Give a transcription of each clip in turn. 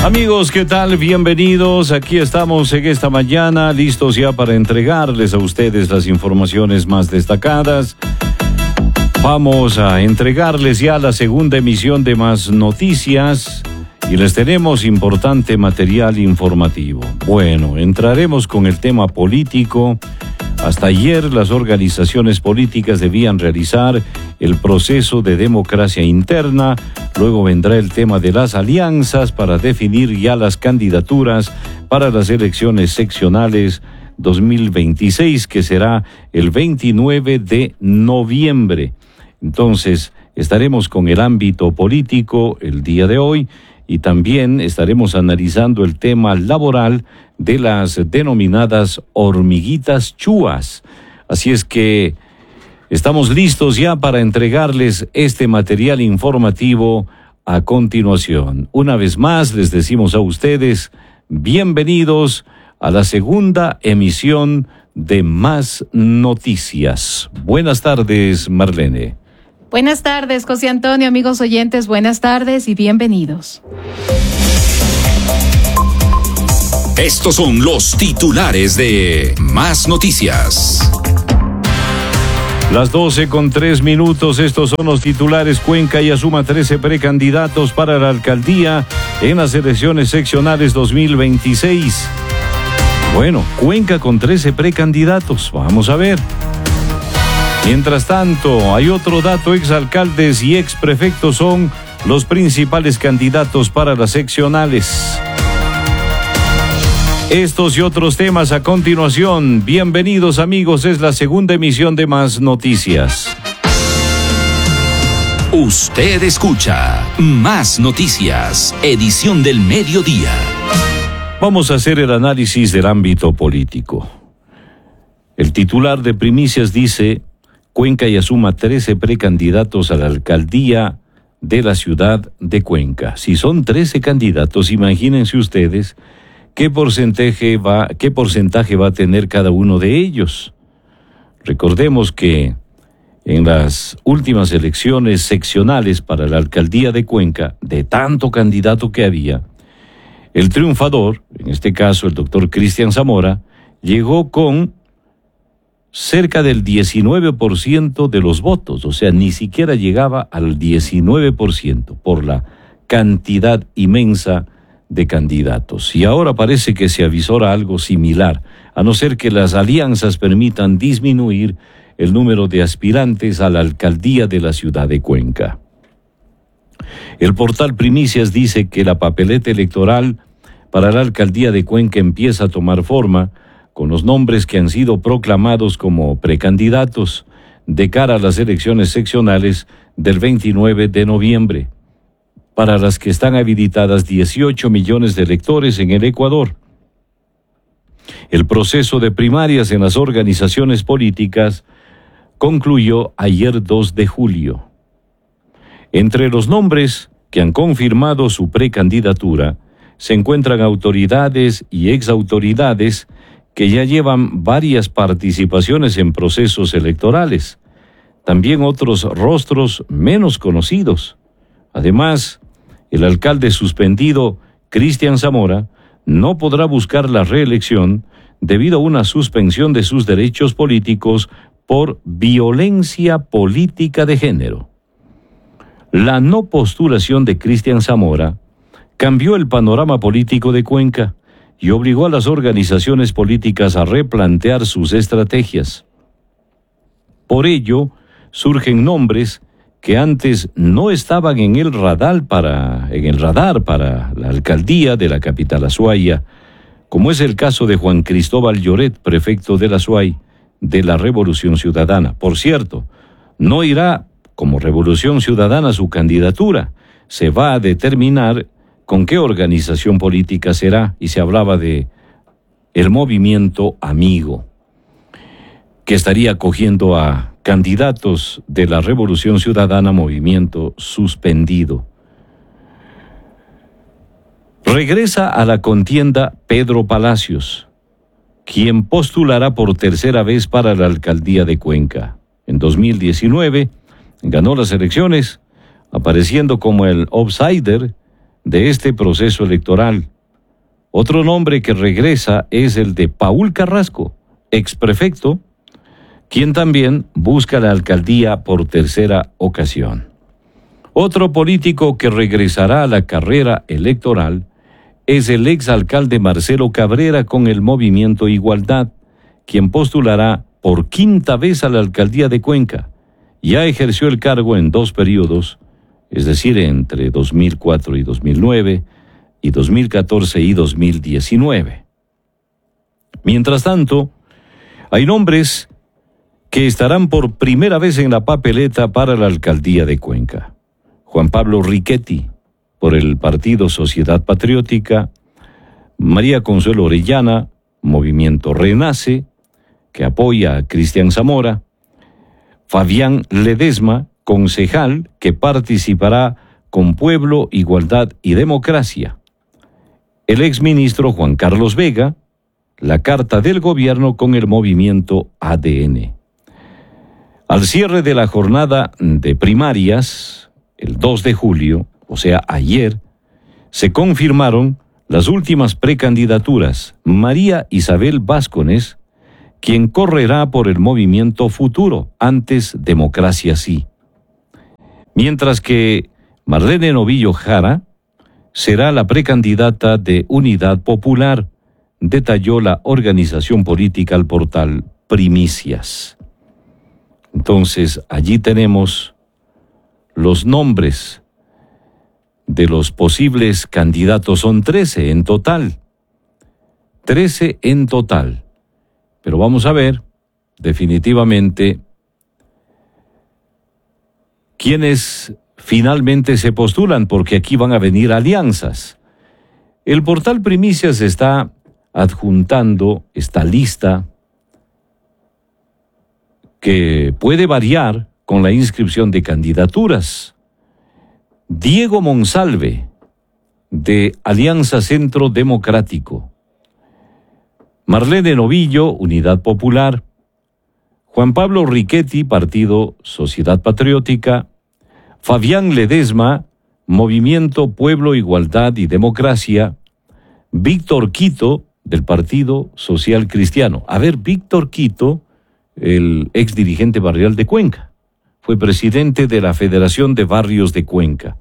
Amigos, ¿qué tal? Bienvenidos. Aquí estamos en esta mañana, listos ya para entregarles a ustedes las informaciones más destacadas. Vamos a entregarles ya la segunda emisión de Más Noticias y les tenemos importante material informativo. Bueno, entraremos con el tema político. Hasta ayer las organizaciones políticas debían realizar el proceso de democracia interna. Luego vendrá el tema de las alianzas para definir ya las candidaturas para las elecciones seccionales 2026, que será el 29 de noviembre. Entonces, estaremos con el ámbito político el día de hoy y también estaremos analizando el tema laboral de las denominadas hormiguitas chúas. Así es que estamos listos ya para entregarles este material informativo a continuación. Una vez más les decimos a ustedes, bienvenidos a la segunda emisión de Más Noticias. Buenas tardes, Marlene. Buenas tardes, José Antonio, amigos oyentes, buenas tardes y bienvenidos. Estos son los titulares de Más Noticias. Las 12:03, estos son los titulares. Cuenca ya suma 13 precandidatos para la alcaldía en las elecciones seccionales 2026. Bueno, Cuenca con 13 precandidatos, vamos a ver. Mientras tanto, hay otro dato: exalcaldes y exprefectos son los principales candidatos para las seccionales. Estos y otros temas a continuación. Bienvenidos, amigos, es la segunda emisión de Más Noticias. Usted escucha Más Noticias, edición del mediodía. Vamos a hacer el análisis del ámbito político. El titular de Primicias dice: Cuenca ya suma 13 precandidatos a la alcaldía de la ciudad de Cuenca. Si son 13 candidatos, imagínense ustedes qué porcentaje va a tener cada uno de ellos. Recordemos que en las últimas elecciones seccionales para la alcaldía de Cuenca, de tanto candidato que había, el triunfador, en este caso el doctor Cristian Zamora, llegó con cerca del 19% de los votos, o sea, ni siquiera llegaba al 19% por la cantidad inmensa de candidatos. Y ahora parece que se avisora algo similar, a no ser que las alianzas permitan disminuir el número de aspirantes a la alcaldía de la ciudad de Cuenca. El portal Primicias dice que la papeleta electoral para la alcaldía de Cuenca empieza a tomar forma con los nombres que han sido proclamados como precandidatos de cara a las elecciones seccionales del 29 de noviembre, para las que están habilitadas 18 millones de electores en el Ecuador. El proceso de primarias en las organizaciones políticas concluyó ayer 2 de julio. Entre los nombres que han confirmado su precandidatura se encuentran autoridades y exautoridades que ya llevan varias participaciones en procesos electorales. También otros rostros menos conocidos. Además, el alcalde suspendido, Cristian Zamora, no podrá buscar la reelección debido a una suspensión de sus derechos políticos por violencia política de género. La no postulación de Cristian Zamora cambió el panorama político de Cuenca y obligó a las organizaciones políticas a replantear sus estrategias. Por ello, surgen nombres que antes no estaban en el radar para la alcaldía de la capital Azuaya, como es el caso de Juan Cristóbal Lloret, prefecto de la Azuay, de la Revolución Ciudadana. Por cierto, no irá como Revolución Ciudadana su candidatura, se va a determinar con qué organización política será, y se hablaba de el Movimiento Amigo, que estaría acogiendo a candidatos de la Revolución Ciudadana, movimiento suspendido. Regresa a la contienda Pedro Palacios, quien postulará por tercera vez para la alcaldía de Cuenca. En 2019 ganó las elecciones, apareciendo como el outsider de este proceso electoral. Otro nombre que regresa es el de Paul Carrasco, exprefecto, quien también busca la alcaldía por tercera ocasión. Otro político que regresará a la carrera electoral es el exalcalde Marcelo Cabrera con el Movimiento Igualdad, quien postulará por quinta vez a la alcaldía de Cuenca. Ya ejerció el cargo en 2 periodos, es decir, entre 2004 y 2009 y 2014 y 2019. Mientras tanto, hay nombres que estarán por primera vez en la papeleta para la alcaldía de Cuenca. Juan Pablo Riquetti, por el Partido Sociedad Patriótica; María Consuelo Orellana, Movimiento Renace, que apoya a Cristian Zamora; Fabián Ledesma, concejal, que participará con Pueblo, Igualdad y Democracia; el exministro Juan Carlos Vega, la carta del gobierno con el Movimiento ADN. Al cierre de la jornada de primarias, el 2 de julio, o sea, ayer, se confirmaron las últimas precandidaturas. María Isabel Vázquez, quien correrá por el Movimiento Futuro, antes Democracia Sí. Mientras que Marlene Novillo Jara será la precandidata de Unidad Popular, detalló la organización política al portal Primicias. Entonces, allí tenemos los nombres de los posibles candidatos. Son 13 en total. 13 en total. Pero vamos a ver, definitivamente, quiénes finalmente se postulan, porque aquí van a venir alianzas. El portal Primicias está adjuntando esta lista que puede variar con la inscripción de candidaturas. Diego Monsalve, de Alianza Centro Democrático; Marlene Novillo, Unidad Popular; Juan Pablo Riquetti, Partido Sociedad Patriótica; Fabián Ledesma, Movimiento Pueblo, Igualdad y Democracia; Víctor Quito, del Partido Social Cristiano. A ver, Víctor Quito, el exdirigente barrial de Cuenca, fue presidente de la Federación de Barrios de Cuenca.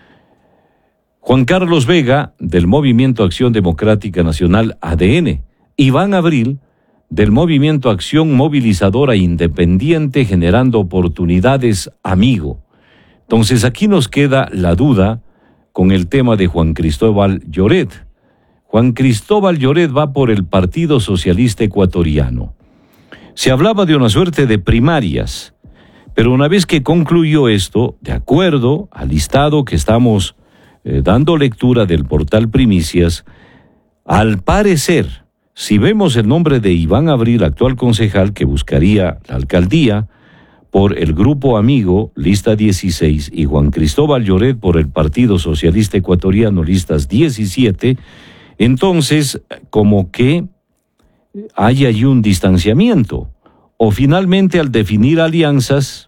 Juan Carlos Vega, del Movimiento Acción Democrática Nacional ADN. Iván Abril, del Movimiento Acción Movilizadora Independiente Generando Oportunidades Amigo. Entonces aquí nos queda la duda con el tema de Juan Cristóbal Lloret. Juan Cristóbal Lloret va por el Partido Socialista Ecuatoriano. Se hablaba de una suerte de primarias, pero una vez que concluyó esto, de acuerdo al listado que estamos dando lectura del portal Primicias, al parecer, si vemos el nombre de Iván Abril, actual concejal que buscaría la alcaldía por el Grupo Amigo, lista 16, y Juan Cristóbal Lloret por el Partido Socialista Ecuatoriano, listas 17, entonces como que hay allí un distanciamiento. O finalmente, al definir alianzas,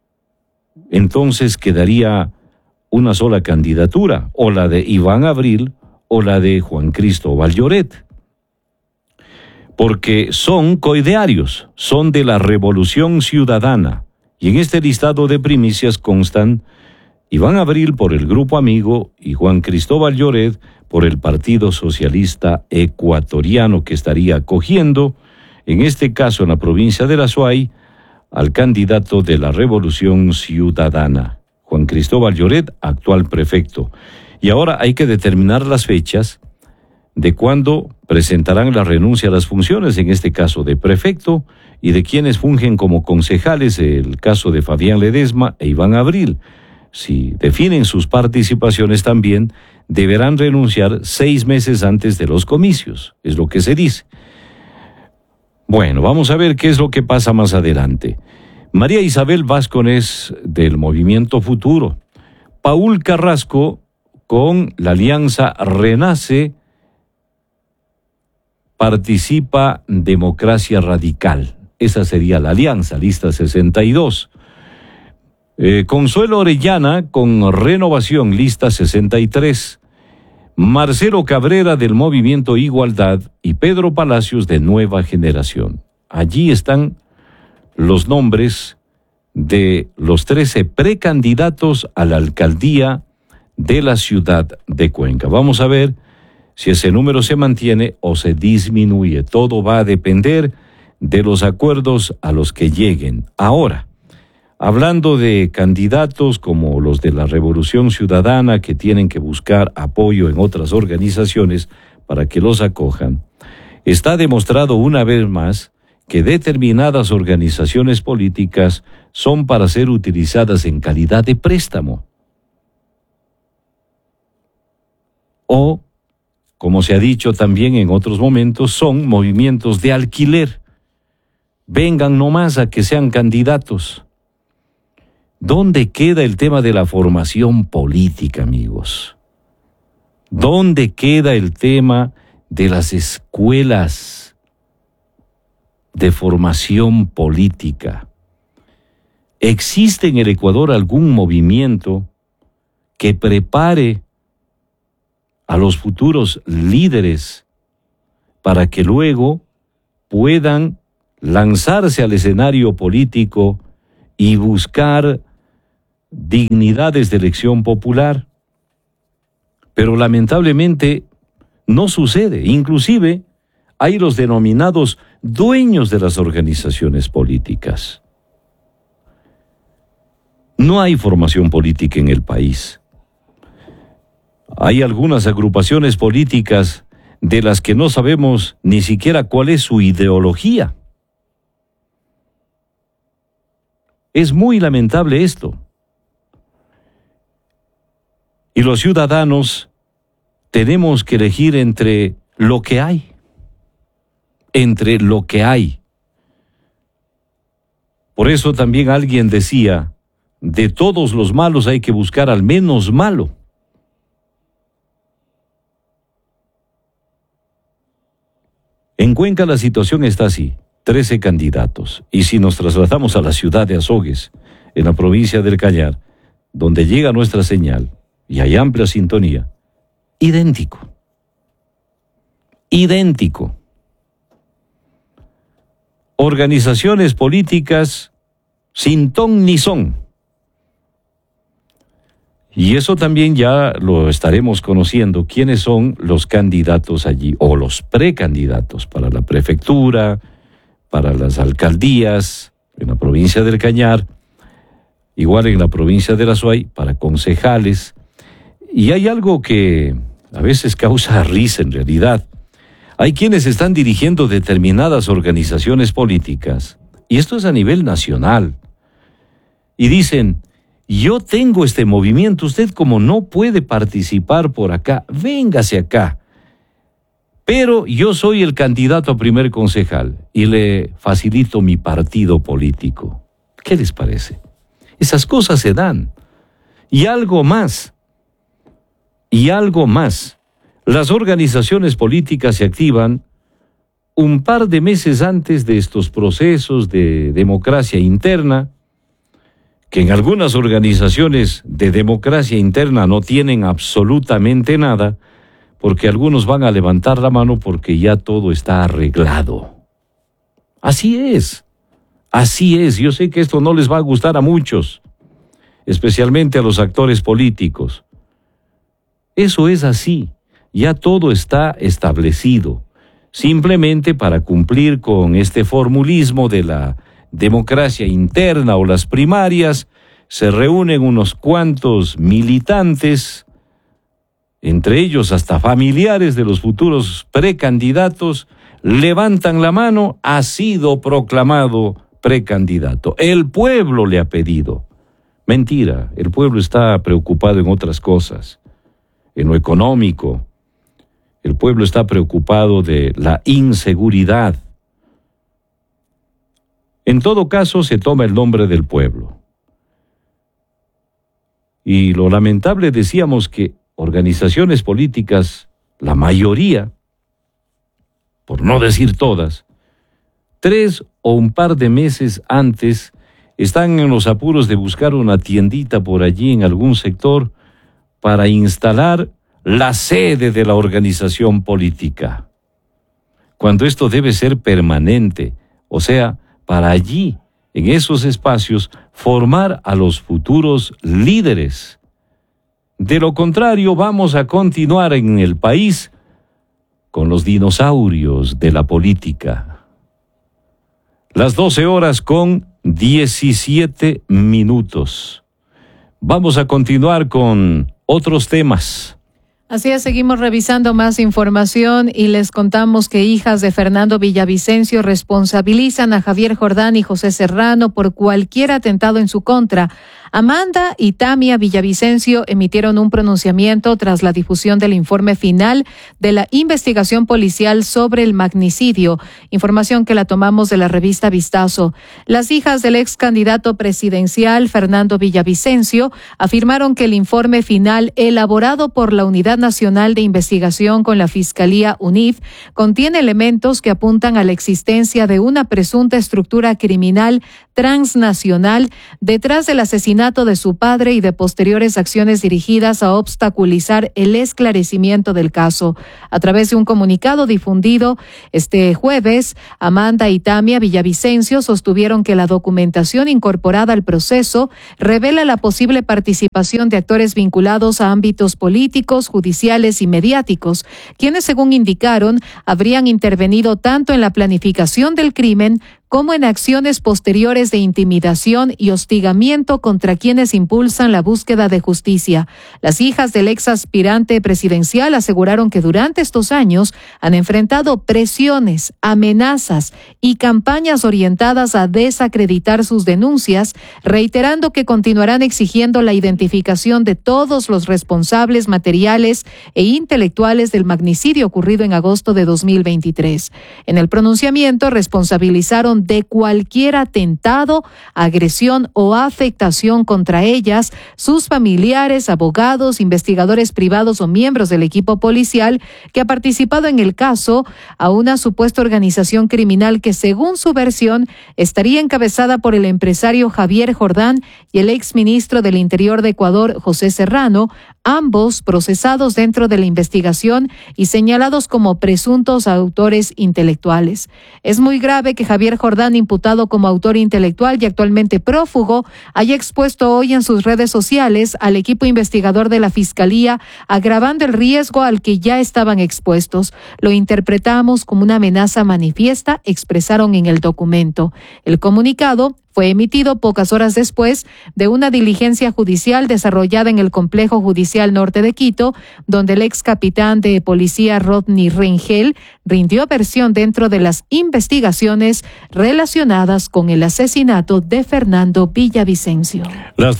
entonces quedaría una sola candidatura, o la de Iván Abril o la de Juan Cristóbal Lloret, porque son coidearios, son de la Revolución Ciudadana, y en este listado de primicias constan Iván Abril por el Grupo Amigo y Juan Cristóbal Lloret por el Partido Socialista Ecuatoriano, que estaría acogiendo, en este caso en la provincia de La Suay, al candidato de la Revolución Ciudadana, Juan Cristóbal Lloret, actual prefecto. Y ahora hay que determinar las fechas de cuándo presentarán la renuncia a las funciones, en este caso de prefecto, y de quienes fungen como concejales, el caso de Fabián Ledesma e Iván Abril. Si definen sus participaciones también, deberán renunciar 6 meses antes de los comicios, es lo que se dice. Bueno, vamos a ver qué es lo que pasa más adelante. María Isabel Vázquez, del Movimiento Futuro; Paul Carrasco, con la Alianza Renace, participa Democracia Radical. Esa sería la alianza, lista 62. Consuelo Orellana, con Renovación, lista 63. Marcelo Cabrera del Movimiento Igualdad y Pedro Palacios de Nueva Generación. Allí están los nombres de los 13 precandidatos a la alcaldía de la ciudad de Cuenca. Vamos a ver si ese número se mantiene o se disminuye. Todo va a depender de los acuerdos a los que lleguen. Ahora, hablando de candidatos como los de la Revolución Ciudadana que tienen que buscar apoyo en otras organizaciones para que los acojan, está demostrado una vez más que determinadas organizaciones políticas son para ser utilizadas en calidad de préstamo. O, como se ha dicho también en otros momentos, son movimientos de alquiler. Vengan nomás a que sean candidatos. ¿Dónde queda el tema de la formación política, amigos? ¿Dónde queda el tema de las escuelas de formación política? ¿Existe en el Ecuador algún movimiento que prepare a los futuros líderes para que luego puedan lanzarse al escenario político y buscar dignidades de elección popular? Pero lamentablemente no sucede. Inclusive hay los denominados dueños de las organizaciones políticas. No hay formación política en el país. Hay algunas agrupaciones políticas de las que no sabemos ni siquiera cuál es su ideología. Es muy lamentable esto. Y los ciudadanos tenemos que elegir entre lo que hay. Entre lo que hay. Por eso también alguien decía, de todos los malos hay que buscar al menos malo. En Cuenca la situación está así, 13 candidatos. Y si nos trasladamos a la ciudad de Azogues, en la provincia del Cañar, donde llega nuestra señal y hay amplia sintonía, idéntico. Idéntico. Organizaciones políticas sin ton ni son. Y eso también ya lo estaremos conociendo, quiénes son los candidatos allí, o los precandidatos para la prefectura, para las alcaldías, en la provincia del Cañar, igual en la provincia de La Suay, para concejales. Y hay algo que a veces causa risa en realidad. Hay quienes están dirigiendo determinadas organizaciones políticas, y esto es a nivel nacional, y dicen: yo tengo este movimiento, usted como no puede participar por acá, véngase acá. Pero yo soy el candidato a primer concejal y le facilito mi partido político. ¿Qué les parece? Esas cosas se dan. Y algo más. Las organizaciones políticas se activan un par de meses antes de estos procesos de democracia interna, que en algunas organizaciones de democracia interna no tienen absolutamente nada, porque algunos van a levantar la mano porque ya todo está arreglado. Así es. Yo sé que esto no les va a gustar a muchos, especialmente a los actores políticos. Eso es así. Ya todo está establecido. Simplemente para cumplir con este formulismo de la democracia interna o las primarias, se reúnen unos cuantos militantes, entre ellos hasta familiares de los futuros precandidatos, levantan la mano, ha sido proclamado precandidato. El pueblo le ha pedido. Mentira, el pueblo está preocupado en otras cosas, en lo económico. El pueblo está preocupado de la inseguridad. En todo caso, se toma el nombre del pueblo. Y lo lamentable, decíamos que organizaciones políticas, la mayoría, por no decir todas, 3 o un par de meses antes, están en los apuros de buscar una tiendita por allí en algún sector para instalar la sede de la organización política, cuando esto debe ser permanente, o sea, para allí, en esos espacios, formar a los futuros líderes. De lo contrario, vamos a continuar en el país con los dinosaurios de la política. Las 12:17. Vamos a continuar con otros temas. Así es, seguimos revisando más información y les contamos que hijas de Fernando Villavicencio responsabilizan a Javier Jordán y José Serrano por cualquier atentado en su contra. Amanda y Tamia Villavicencio emitieron un pronunciamiento tras la difusión del informe final de la investigación policial sobre el magnicidio, información que la tomamos de la revista Vistazo. Las hijas del ex candidato presidencial Fernando Villavicencio afirmaron que el informe final elaborado por la Unidad Nacional de Investigación con la Fiscalía UNIF contiene elementos que apuntan a la existencia de una presunta estructura criminal transnacional detrás del asesinato de su padre y de posteriores acciones dirigidas a obstaculizar el esclarecimiento del caso. A través de un comunicado difundido este jueves, Amanda y Tamia Villavicencio sostuvieron que la documentación incorporada al proceso revela la posible participación de actores vinculados a ámbitos políticos, judiciales y mediáticos, quienes, según indicaron, habrían intervenido tanto en la planificación del crimen como en acciones posteriores de intimidación y hostigamiento contra quienes impulsan la búsqueda de justicia. Las hijas del ex aspirante presidencial aseguraron que durante estos años han enfrentado presiones, amenazas y campañas orientadas a desacreditar sus denuncias, reiterando que continuarán exigiendo la identificación de todos los responsables materiales e intelectuales del magnicidio ocurrido en agosto de 2023. En el pronunciamiento responsabilizaron de cualquier atentado, agresión o afectación contra ellas, sus familiares, abogados, investigadores privados o miembros del equipo policial que ha participado en el caso, a una supuesta organización criminal que, según su versión, estaría encabezada por el empresario Javier Jordán y el exministro del Interior de Ecuador, José Serrano, ambos procesados dentro de la investigación y señalados como presuntos autores intelectuales. Es muy grave que Javier Jordán, imputado como autor intelectual y actualmente prófugo, haya expuesto hoy en sus redes sociales al equipo investigador de la Fiscalía, agravando el riesgo al que ya estaban expuestos. Lo interpretamos como una amenaza manifiesta, expresaron en el documento. El comunicado fue emitido pocas horas después de una diligencia judicial desarrollada en el Complejo Judicial Norte de Quito, donde el ex capitán de policía Rodney Rengel rindió versión dentro de las investigaciones relacionadas con el asesinato de Fernando Villavicencio. Las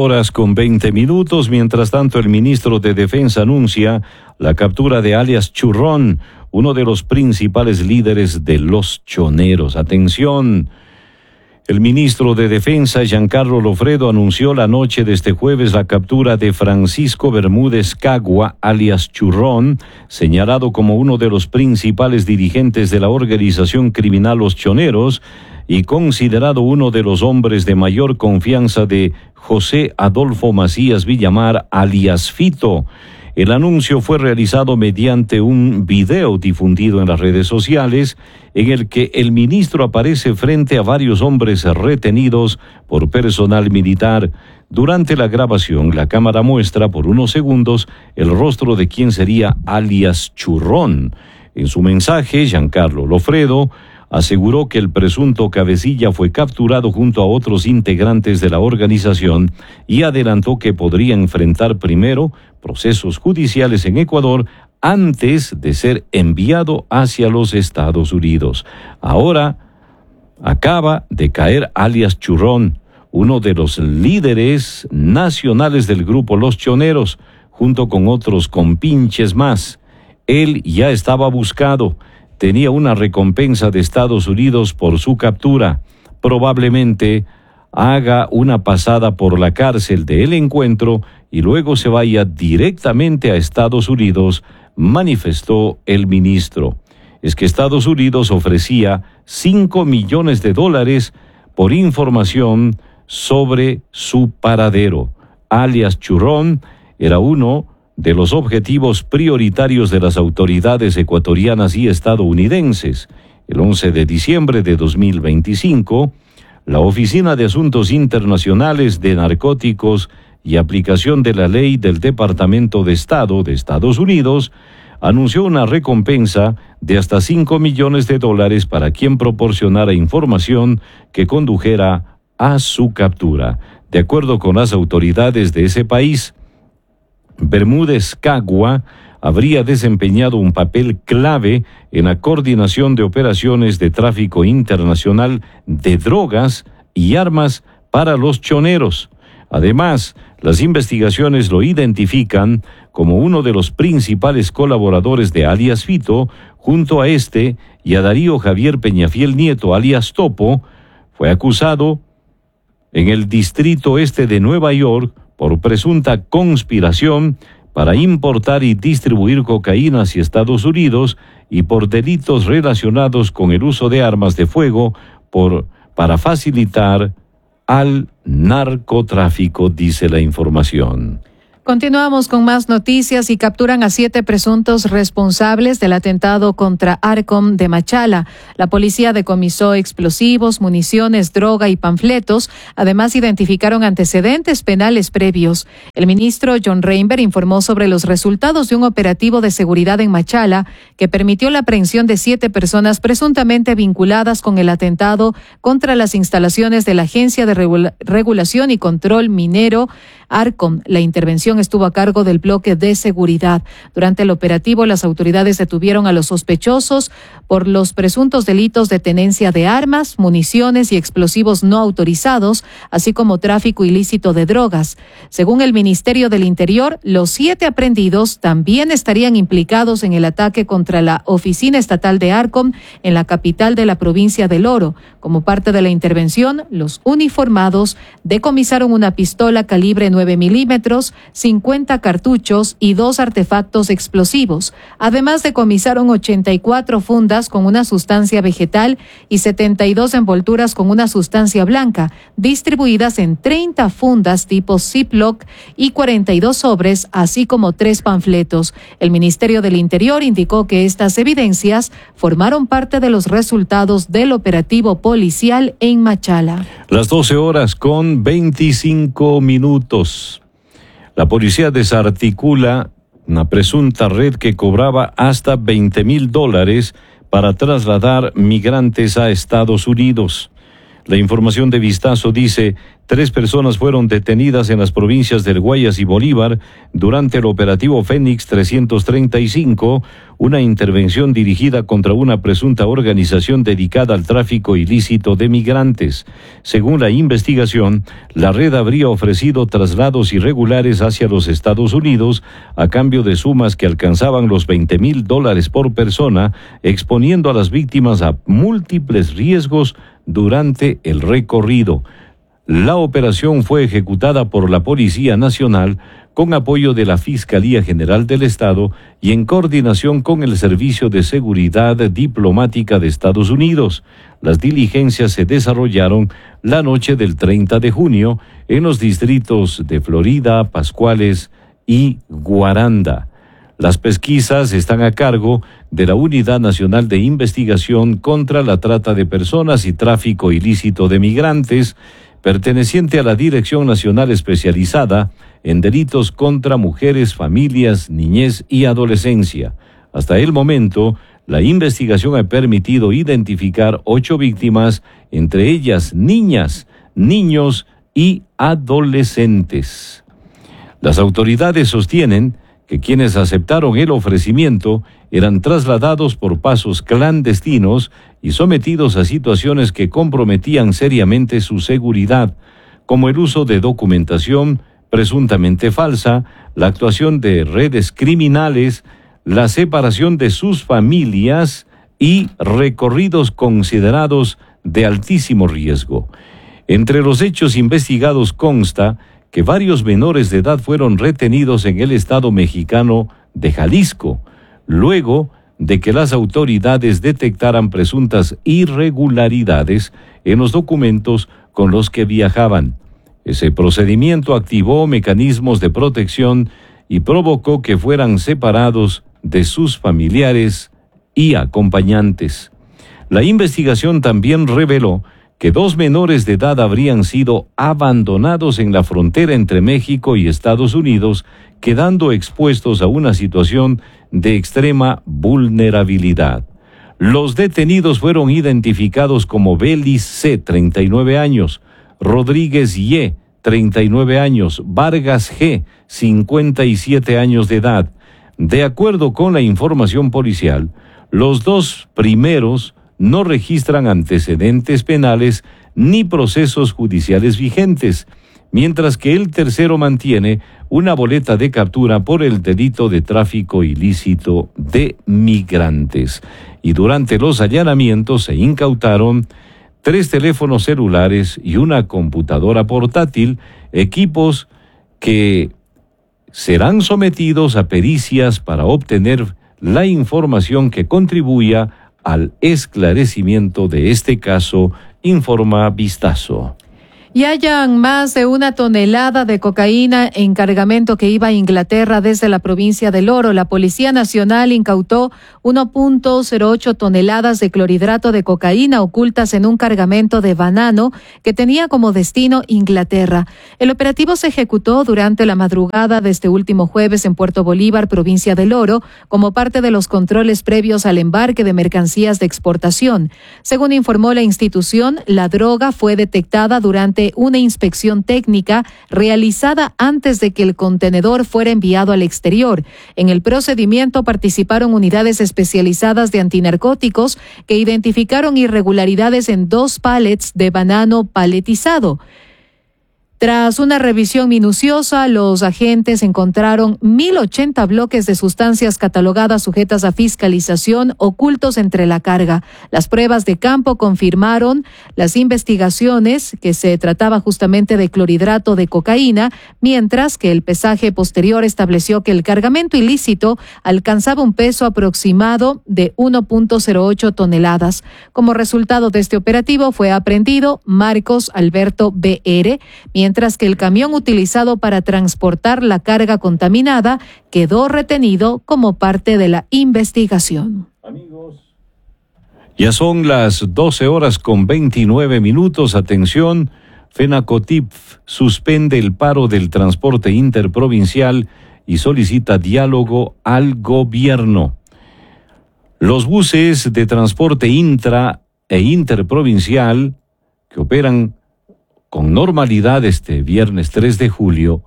12:20. Mientras tanto, el ministro de Defensa anuncia la captura de alias Churrón, uno de los principales líderes de los choneros. Atención. El ministro de Defensa, Giancarlo Lofredo, anunció la noche de este jueves la captura de Francisco Bermúdez Cagua, alias Churrón, señalado como uno de los principales dirigentes de la organización criminal Los Choneros y considerado uno de los hombres de mayor confianza de José Adolfo Macías Villamar, alias Fito. El anuncio fue realizado mediante un video difundido en las redes sociales en el que el ministro aparece frente a varios hombres retenidos por personal militar. Durante la grabación, la cámara muestra por unos segundos el rostro de quien sería alias Churrón. En su mensaje, Giancarlo Lofredo aseguró que el presunto cabecilla fue capturado junto a otros integrantes de la organización y adelantó que podría enfrentar primero procesos judiciales en Ecuador antes de ser enviado hacia los Estados Unidos. Ahora acaba de caer alias Churrón, uno de los líderes nacionales del grupo Los Choneros, junto con otros compinches más. Él ya estaba buscado. Tenía una recompensa de Estados Unidos por su captura. Probablemente haga una pasada por la cárcel del encuentro y luego se vaya directamente a Estados Unidos, manifestó el ministro. Es que Estados Unidos ofrecía $5 millones por información sobre su paradero. Alias Churrón era uno de los objetivos prioritarios de las autoridades ecuatorianas y estadounidenses. El 11 de diciembre de 2025, la Oficina de Asuntos Internacionales de Narcóticos y Aplicación de la Ley del Departamento de Estado de Estados Unidos anunció una recompensa de hasta $5 millones para quien proporcionara información que condujera a su captura. De acuerdo con las autoridades de ese país, Bermúdez Cagua habría desempeñado un papel clave en la coordinación de operaciones de tráfico internacional de drogas y armas para los choneros. Además, las investigaciones lo identifican como uno de los principales colaboradores de alias Fito, junto a este y a Darío Javier Peñafiel Nieto, alias Topo. Fue acusado en el Distrito Este de Nueva York por presunta conspiración para importar y distribuir cocaína hacia Estados Unidos y por delitos relacionados con el uso de armas de fuego para facilitar al narcotráfico, dice la información. Continuamos con más noticias y capturan a 7 presuntos responsables del atentado contra Arcom de Machala. La policía decomisó explosivos, municiones, droga y panfletos. Además, identificaron antecedentes penales previos. El ministro John Reinberg informó sobre los resultados de un operativo de seguridad en Machala que permitió la aprehensión de 7 personas presuntamente vinculadas con el atentado contra las instalaciones de la Agencia de Regulación y Control Minero Arcom. La intervención estuvo a cargo del bloque de seguridad. Durante el operativo, las autoridades detuvieron a los sospechosos por los presuntos delitos de tenencia de armas, municiones y explosivos no autorizados, así como tráfico ilícito de drogas. Según el Ministerio del Interior, los 7 aprehendidos también estarían implicados en el ataque contra la oficina estatal de Arcom en la capital de la provincia del Oro. Como parte de la intervención, los uniformados decomisaron una pistola calibre 9 milímetros, 50 cartuchos y 2 artefactos explosivos. Además, decomisaron 84 fundas con una sustancia vegetal y 72 envolturas con una sustancia blanca, distribuidas en 30 fundas tipo Ziploc y 42 sobres, así como 3 panfletos. El Ministerio del Interior indicó que estas evidencias formaron parte de los resultados del operativo policial en Machala. Las 12:25. La policía desarticula una presunta red que cobraba hasta $20,000 para trasladar migrantes a Estados Unidos. La información de Vistazo dice: 3 personas fueron detenidas en las provincias del Guayas y Bolívar durante el operativo Fénix 335, una intervención dirigida contra una presunta organización dedicada al tráfico ilícito de migrantes. Según la investigación, la red habría ofrecido traslados irregulares hacia los Estados Unidos a cambio de sumas que alcanzaban los $20,000 por persona, exponiendo a las víctimas a múltiples riesgos durante el recorrido. La operación fue ejecutada por la Policía Nacional con apoyo de la Fiscalía General del Estado y en coordinación con el Servicio de Seguridad Diplomática de Estados Unidos. Las diligencias se desarrollaron la noche del 30 de junio en los distritos de Florida, Pascuales y Guaranda. Las pesquisas están a cargo de la Unidad Nacional de Investigación contra la Trata de Personas y Tráfico Ilícito de Migrantes, perteneciente a la Dirección Nacional Especializada en Delitos contra Mujeres, Familias, Niñez y Adolescencia. Hasta el momento, la investigación ha permitido identificar 8 víctimas, entre ellas niñas, niños y adolescentes. Las autoridades sostienen que quienes aceptaron el ofrecimiento eran trasladados por pasos clandestinos y sometidos a situaciones que comprometían seriamente su seguridad, como el uso de documentación presuntamente falsa, la actuación de redes criminales, la separación de sus familias y recorridos considerados de altísimo riesgo. Entre los hechos investigados consta que varios menores de edad fueron retenidos en el estado mexicano de Jalisco, luego de que las autoridades detectaran presuntas irregularidades en los documentos con los que viajaban. Ese procedimiento activó mecanismos de protección y provocó que fueran separados de sus familiares y acompañantes. La investigación también reveló que 2 menores de edad habrían sido abandonados en la frontera entre México y Estados Unidos, quedando expuestos a una situación de extrema vulnerabilidad. Los detenidos fueron identificados como Belis C., 39 años, Rodríguez Y., 39 años, Vargas G., 57 años de edad. De acuerdo con la información policial, los 2 primeros no registran antecedentes penales ni procesos judiciales vigentes, mientras que el tercero mantiene una boleta de captura por el delito de tráfico ilícito de migrantes. Y durante los allanamientos se incautaron 3 teléfonos celulares y una computadora portátil, equipos que serán sometidos a pericias para obtener la información que contribuya al esclarecimiento de este caso, informa Vistazo. Y hallan más de 1 tonelada de cocaína en cargamento que iba a Inglaterra desde la provincia del Oro. La Policía Nacional incautó 1.08 toneladas de clorhidrato de cocaína ocultas en un cargamento de banano que tenía como destino Inglaterra. El operativo se ejecutó durante la madrugada de este último jueves en Puerto Bolívar, provincia del Oro, como parte de los controles previos al embarque de mercancías de exportación. Según informó la institución, la droga fue detectada durante una inspección técnica realizada antes de que el contenedor fuera enviado al exterior. En el procedimiento participaron unidades especializadas de antinarcóticos que identificaron irregularidades en 2 pallets de banano paletizado. Tras una revisión minuciosa, los agentes encontraron 1.080 bloques de sustancias catalogadas sujetas a fiscalización ocultos entre la carga. Las pruebas de campo confirmaron las investigaciones que se trataba justamente de clorhidrato de cocaína, mientras que el pesaje posterior estableció que el cargamento ilícito alcanzaba un peso aproximado de 1.08 toneladas. Como resultado de este operativo fue aprehendido Marcos Alberto B.R., mientras que el camión utilizado para transportar la carga contaminada quedó retenido como parte de la investigación. Amigos, ya son las 12:29. Atención, FENACOTIP suspende el paro del transporte interprovincial y solicita diálogo al gobierno. Los buses de transporte intra e interprovincial que operan con normalidad este viernes 3 de julio,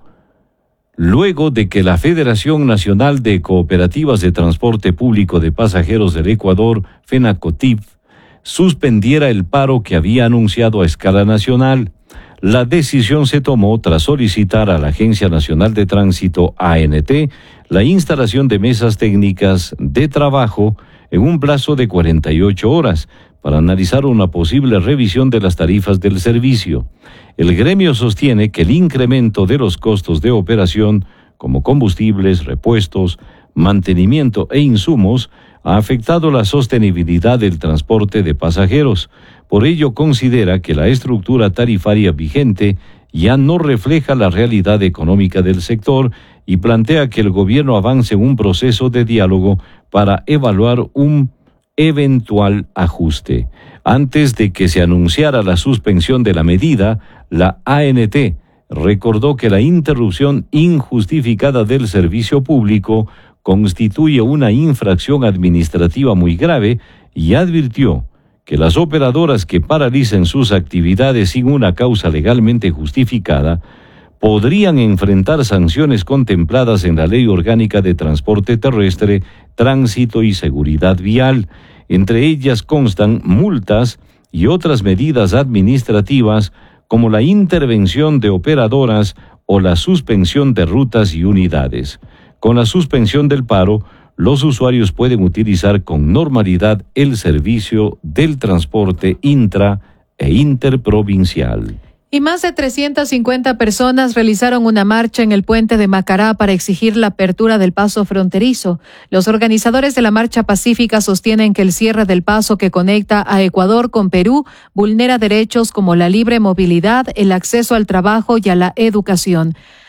luego de que la Federación Nacional de Cooperativas de Transporte Público de Pasajeros del Ecuador, FENACOTIP, suspendiera el paro que había anunciado a escala nacional. La decisión se tomó tras solicitar a la Agencia Nacional de Tránsito, ANT, la instalación de mesas técnicas de trabajo en un plazo de 48 horas, para analizar una posible revisión de las tarifas del servicio. El gremio sostiene que el incremento de los costos de operación, como combustibles, repuestos, mantenimiento e insumos, ha afectado la sostenibilidad del transporte de pasajeros. Por ello, considera que la estructura tarifaria vigente ya no refleja la realidad económica del sector y plantea que el gobierno avance en un proceso de diálogo para evaluar un eventual ajuste. Antes de que se anunciara la suspensión de la medida, la ANT recordó que la interrupción injustificada del servicio público constituye una infracción administrativa muy grave y advirtió que las operadoras que paralicen sus actividades sin una causa legalmente justificada podrían enfrentar sanciones contempladas en la Ley Orgánica de Transporte Terrestre, Tránsito y Seguridad Vial. Entre ellas constan multas y otras medidas administrativas como la intervención de operadoras o la suspensión de rutas y unidades. Con la suspensión del paro, los usuarios pueden utilizar con normalidad el servicio del transporte intra e interprovincial. Y más de 350 personas realizaron una marcha en el puente de Macará para exigir la apertura del paso fronterizo. Los organizadores de la marcha pacífica sostienen que el cierre del paso que conecta a Ecuador con Perú vulnera derechos como la libre movilidad, el acceso al trabajo y a la educación.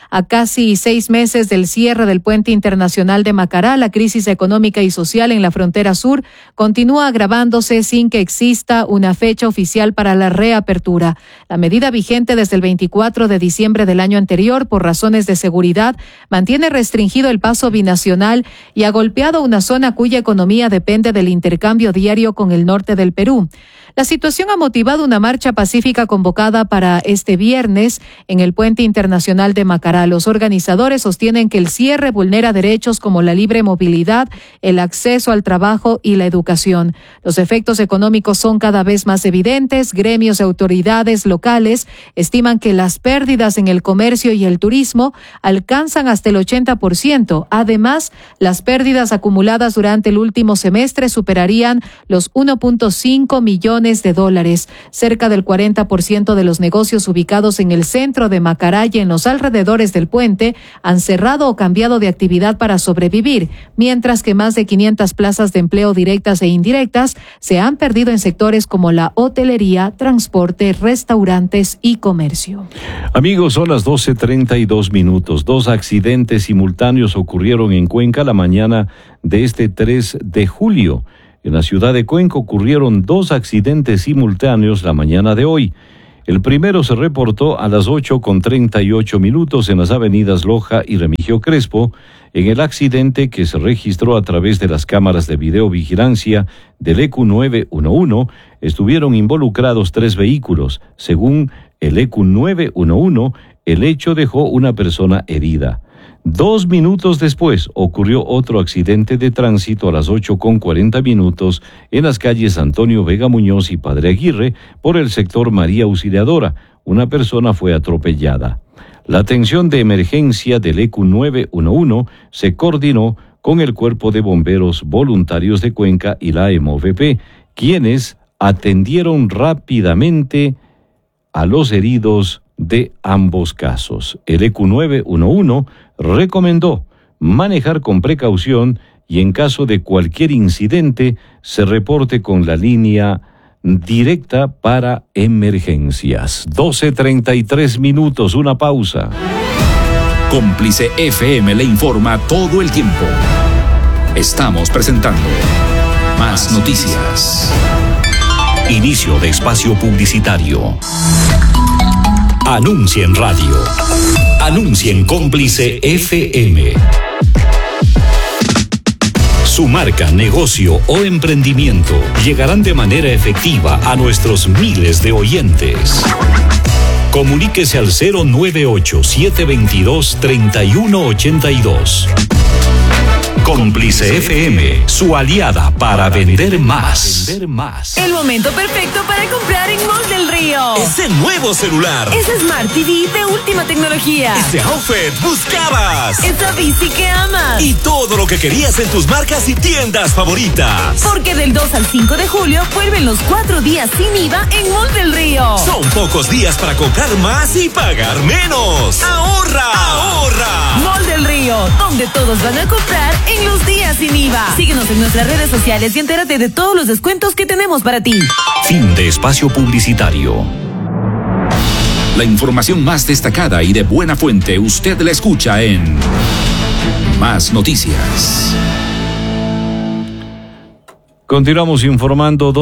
A casi 6 meses del cierre del puente internacional de Macará, la crisis económica y social en la frontera sur continúa agravándose sin que exista una fecha oficial para la reapertura. La medida vigente desde el 24 de diciembre del año anterior, por razones de seguridad, mantiene restringido el paso binacional y ha golpeado una zona cuya economía depende del intercambio diario con el norte del Perú. La situación ha motivado una marcha pacífica convocada para este viernes en el puente internacional de Macará. Los organizadores sostienen que el cierre vulnera derechos como la libre movilidad, el acceso al trabajo y la educación. Los efectos económicos son cada vez más evidentes. Gremios y autoridades locales estiman que las pérdidas en el comercio y el turismo alcanzan hasta el 80%. Además, las pérdidas acumuladas durante el último semestre superarían los 1.5 millones de dólares. Cerca del 40% de los negocios ubicados en el centro de Macará y en los alrededores del puente han cerrado o cambiado de actividad para sobrevivir, mientras que más de 500 plazas de empleo directas e indirectas se han perdido en sectores como la hotelería, transporte, restaurantes y comercio. Amigos, son las 12:32. 2 accidentes simultáneos ocurrieron en Cuenca la mañana de este 3 de julio. En la ciudad de Cuenca ocurrieron 2 accidentes simultáneos la mañana de hoy. El primero se reportó a las 8:38 en las avenidas Loja y Remigio Crespo, en el accidente que se registró a través de las cámaras de videovigilancia del EQ 911, estuvieron involucrados 3 vehículos. Según el EQ 911, el hecho dejó una persona herida. 2 minutos después ocurrió otro accidente de tránsito a las 8:40 en las calles Antonio Vega Muñoz y Padre Aguirre por el sector María Auxiliadora. Una persona fue atropellada. La atención de emergencia del EQ 911 se coordinó con el Cuerpo de Bomberos Voluntarios de Cuenca y la EMOVP, quienes atendieron rápidamente a los heridos de ambos casos. El EQ 911 recomendó manejar con precaución y en caso de cualquier incidente se reporte con la línea directa para emergencias. 12:33, una pausa. Cómplice FM le informa todo el tiempo. Estamos presentando Más Noticias. Inicio de espacio publicitario. Anuncia en radio. Anuncia en Cómplice FM. Su marca, negocio o emprendimiento llegarán de manera efectiva a nuestros miles de oyentes. Comuníquese al 098-722-3182. Cómplice FM, su aliada para vender más. El momento perfecto para comprar en Mall del Río. Ese nuevo celular. Ese Smart TV de última tecnología. Ese outfit buscabas. Esa bici que amas. Y todo lo que querías en tus marcas y tiendas favoritas. Porque del 2 al 5 de julio vuelven los 4 días sin IVA en Mall del Río. Son pocos días para comprar más y pagar menos. ¡Ahorra! ¡Ahorra! Mall del Río, donde todos van a comprar en los días sin IVA. Síguenos en nuestras redes sociales y entérate de todos los descuentos que tenemos para ti. Fin de espacio publicitario. La información más destacada y de buena fuente usted la escucha en Más Noticias. Continuamos informando,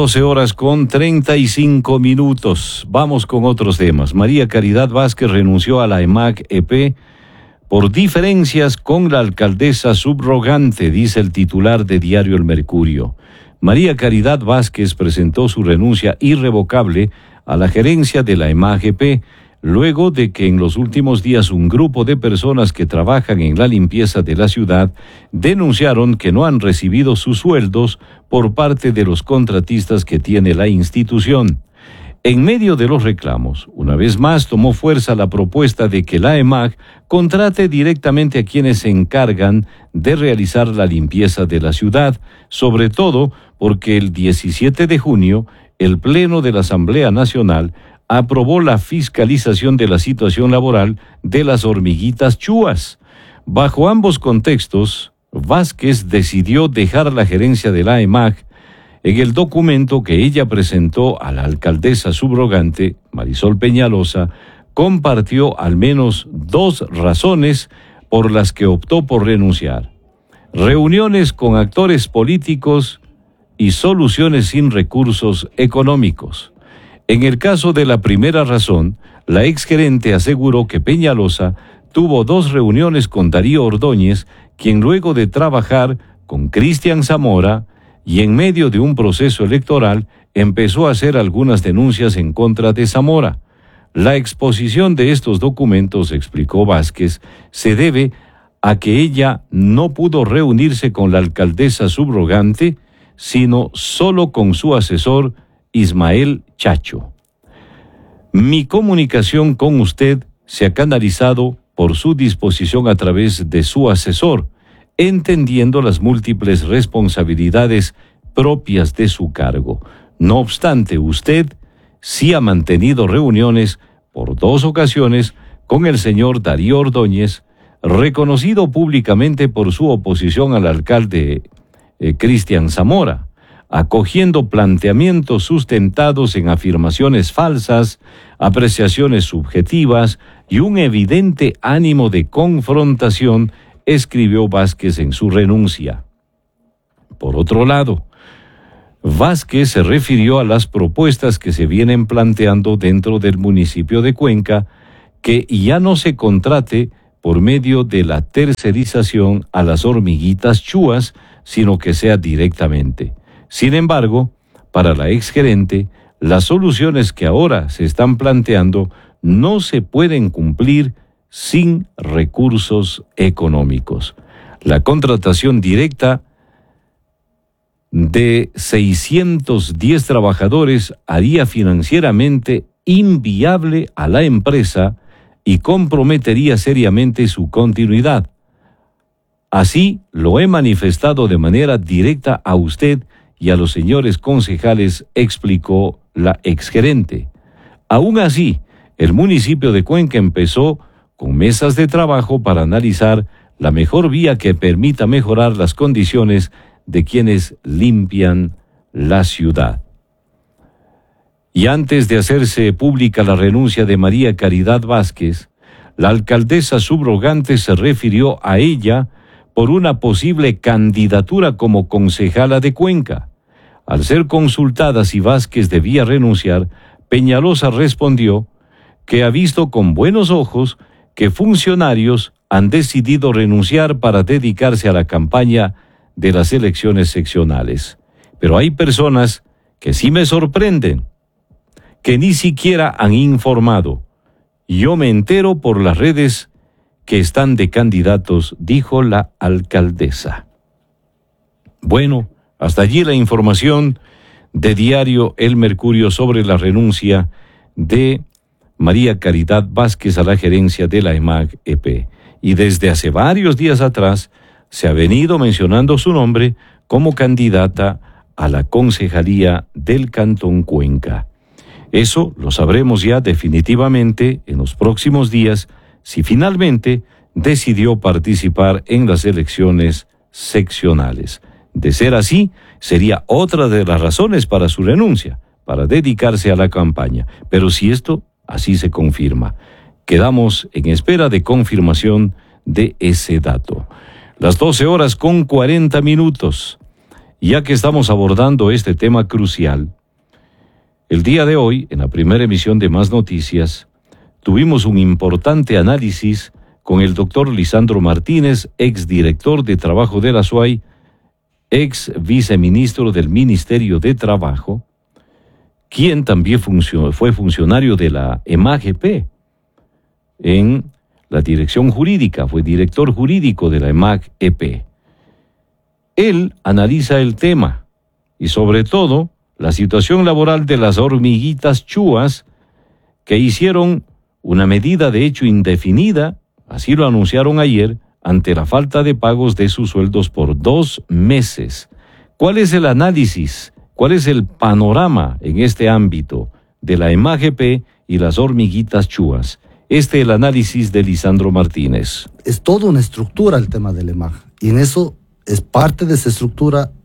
12:35. Vamos con otros temas. María Caridad Vázquez renunció a la EMAG-EP por diferencias con la alcaldesa subrogante, dice el titular de Diario El Mercurio. María Caridad Vázquez presentó su renuncia irrevocable a la gerencia de la EMAG-EP, luego de que en los últimos días un grupo de personas que trabajan en la limpieza de la ciudad denunciaron que no han recibido sus sueldos por parte de los contratistas que tiene la institución. En medio de los reclamos, una vez más tomó fuerza la propuesta de que la EMAG contrate directamente a quienes se encargan de realizar la limpieza de la ciudad, sobre todo porque el 17 de junio el Pleno de la Asamblea Nacional aprobó la fiscalización de la situación laboral de las hormiguitas chúas. Bajo ambos contextos, Vázquez decidió dejar la gerencia de la EMAG. En el documento que ella presentó a la alcaldesa subrogante, Marisol Peñalosa, compartió al menos 2 razones por las que optó por renunciar: reuniones con actores políticos y soluciones sin recursos económicos. En el caso de la primera razón, la exgerente aseguró que Peñalosa tuvo 2 reuniones con Darío Ordóñez, quien luego de trabajar con Cristian Zamora y en medio de un proceso electoral empezó a hacer algunas denuncias en contra de Zamora. La exposición de estos documentos, explicó Vázquez, se debe a que ella no pudo reunirse con la alcaldesa subrogante, sino solo con su asesor Ismael Chacho. Mi comunicación con usted se ha canalizado por su disposición a través de su asesor, entendiendo las múltiples responsabilidades propias de su cargo. No obstante, usted sí ha mantenido reuniones por 2 ocasiones con el señor Darío Ordóñez, reconocido públicamente por su oposición al alcalde Cristian Zamora, acogiendo planteamientos sustentados en afirmaciones falsas, apreciaciones subjetivas y un evidente ánimo de confrontación, escribió Vázquez en su renuncia. Por otro lado, Vázquez se refirió a las propuestas que se vienen planteando dentro del municipio de Cuenca, que ya no se contrate por medio de la tercerización a las hormiguitas chúas, sino que sea directamente. Sin embargo, para la exgerente, las soluciones que ahora se están planteando no se pueden cumplir sin recursos económicos. La contratación directa de 610 trabajadores haría financieramente inviable a la empresa y comprometería seriamente su continuidad. Así lo he manifestado de manera directa a usted y a los señores concejales, explicó la exgerente. Aún así, el municipio de Cuenca empezó con mesas de trabajo para analizar la mejor vía que permita mejorar las condiciones de quienes limpian la ciudad. Y antes de hacerse pública la renuncia de María Caridad Vázquez, la alcaldesa subrogante se refirió a ella por una posible candidatura como concejala de Cuenca. Al ser consultada si Vázquez debía renunciar, Peñalosa respondió que ha visto con buenos ojos que funcionarios han decidido renunciar para dedicarse a la campaña de las elecciones seccionales. Pero hay personas que sí me sorprenden, que ni siquiera han informado. Yo me entero por las redes que están de candidatos, dijo la alcaldesa. Bueno, hasta allí la información de Diario El Mercurio sobre la renuncia de María Caridad Vázquez a la gerencia de la EMAG-EP. Y desde hace varios días atrás se ha venido mencionando su nombre como candidata a la concejalía del Cantón Cuenca. Eso lo sabremos ya definitivamente en los próximos días, si finalmente decidió participar en las elecciones seccionales. De ser así, sería otra de las razones para su renuncia, para dedicarse a la campaña. Pero si esto así se confirma, quedamos en espera de confirmación de ese dato. Las 12:40. Ya que estamos abordando este tema crucial, el día de hoy, en la primera emisión de Más Noticias, tuvimos un importante análisis con el doctor Lisandro Martínez, exdirector de Trabajo de la SUAY, ex viceministro del Ministerio de Trabajo, quien también fue funcionario de la EMAG-EP en la dirección jurídica, fue director jurídico de la EMAG-EP. Él analiza el tema y sobre todo la situación laboral de las hormiguitas chúas que hicieron una medida de hecho indefinida, así lo anunciaron ayer, ante la falta de pagos de sus sueldos por 2 meses. ¿Cuál es el análisis? ¿Cuál es el panorama en este ámbito de la EMAG-EP y las hormiguitas chúas? Es el análisis de Lisandro Martínez. Es toda una estructura el tema del EMAG, y en eso es parte de esa estructura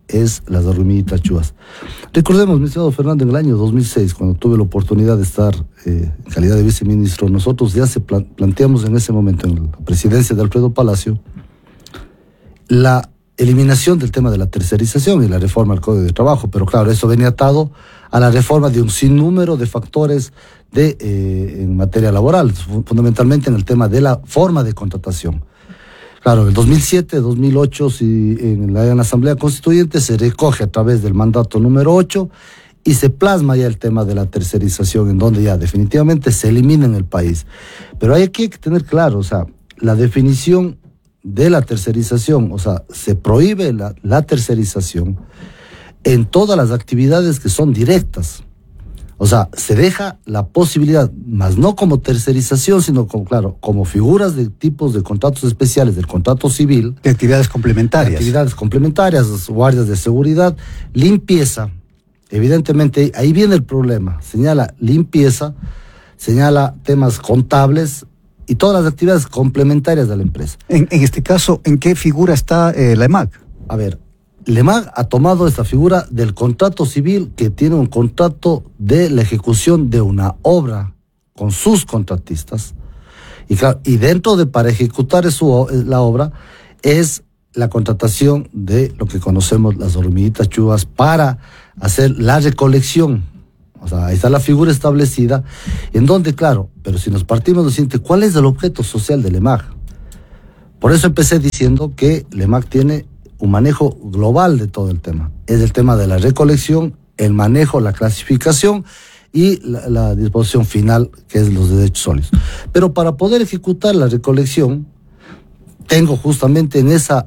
es las hormiguitas chuvas. Recordemos, mi estimado Fernando, en el año 2006, cuando tuve la oportunidad de estar en calidad de viceministro, nosotros ya planteamos en ese momento, en la presidencia de Alfredo Palacio, la eliminación del tema de la tercerización y la reforma al Código de Trabajo, pero claro, eso venía atado a la reforma de un sinnúmero de factores en materia laboral, fundamentalmente en el tema de la forma de contratación. Claro, en el 2007, 2008, en la Asamblea Constituyente se recoge a través del mandato número 8 y se plasma ya el tema de la tercerización, en donde ya definitivamente se elimina en el país. Pero hay que tener claro, o sea, la definición de la tercerización, o sea, se prohíbe la tercerización en todas las actividades que son directas. O sea, se deja la posibilidad, más no como tercerización, sino como, claro, como figuras de tipos de contratos especiales del contrato civil. De actividades complementarias. Guardias de seguridad, limpieza. Evidentemente, ahí viene el problema. Señala limpieza, señala temas contables y todas las actividades complementarias de la empresa. En este caso, ¿en qué figura está la EMAG? A ver, la EMAG ha tomado esta figura del contrato civil, que tiene un contrato de la ejecución de una obra con sus contratistas. Y, claro, y dentro de, para ejecutar la obra, es la contratación de lo que conocemos las hormiguitas chuvas para hacer la recolección. O sea, ahí está la figura establecida, en donde, claro, pero si nos partimos del siguiente, ¿cuál es el objeto social de la EMAG? Por eso empecé diciendo que la EMAG tiene un manejo global de todo el tema. Es el tema de la recolección, el manejo, la clasificación y la disposición final, que es los derechos sólidos. Pero para poder ejecutar la recolección, tengo justamente en esa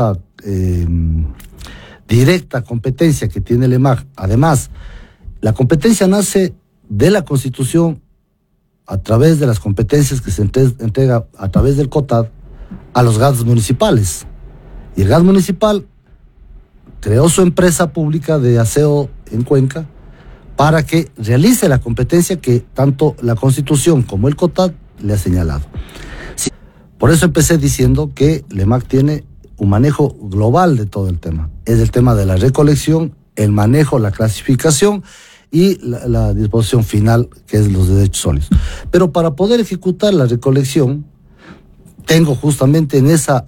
directa competencia que tiene el EMAG. Además, la competencia nace de la Constitución a través de las competencias que se entrega a través del COTAD a los GATs municipales. Y el GAT municipal creó su empresa pública de aseo en Cuenca para que realice la competencia que tanto la Constitución como el COTAD le ha señalado. Sí, por eso empecé diciendo que la EMAG tiene un manejo global de todo el tema. Es el tema de la recolección, el manejo, la clasificación y la disposición final, que es los derechos sólidos. Pero para poder ejecutar la recolección, tengo justamente en esa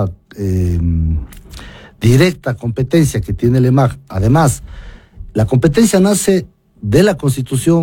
directa competencia que tiene el EMAG. Además, la competencia nace de la Constitución